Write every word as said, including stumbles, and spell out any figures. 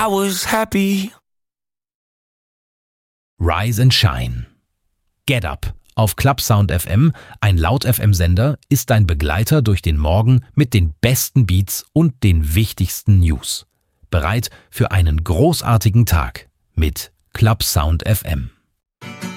was happy. Rise and Shine. Get Up auf Clubsound F M, ein Laut-F M-Sender, ist dein Begleiter durch den Morgen mit den besten Beats und den wichtigsten News. Bereit für einen großartigen Tag mit Clubsound F M.